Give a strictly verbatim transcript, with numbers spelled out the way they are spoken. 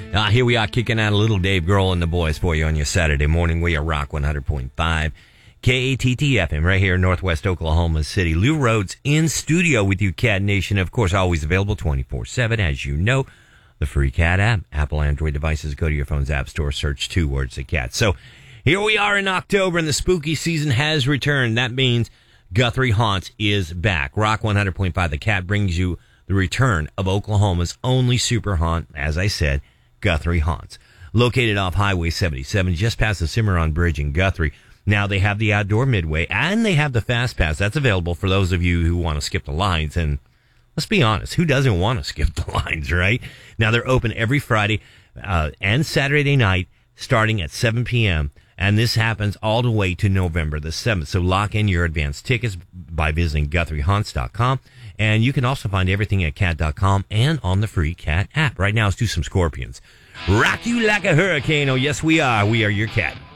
Uh, here we are kicking out a little Dave Grohl and the boys for you on your Saturday morning. We are Rock one hundred point five. K A T T F M right here in Northwest Oklahoma City. Lou Rhodes in studio with you, Cat Nation. Of course, always available twenty-four seven, as you know. The free Cat app. Apple, Android devices. Go to your phone's app store. Search two words of Cat. So here we are in October, and the spooky season has returned. That means Guthrie Haunts is back. Rock one hundred point five. The Cat brings you the return of Oklahoma's only super haunt, as I said, Guthrie Haunts. Located off Highway seventy-seven, just past the Cimarron Bridge in Guthrie. Now they have the outdoor midway, and they have the Fast Pass. That's available for those of you who want to skip the lines. And let's be honest, who doesn't want to skip the lines, right? Now they're open every Friday uh, and Saturday night, starting at seven p.m., and this happens all the way to November the seventh. So lock in your advance tickets by visiting Guthrie Haunts dot com. And you can also find everything at cat dot com and on the free Cat app. Right now, let's do some Scorpions. Rock you like a hurricane. Oh, yes, we are. We are your Cat.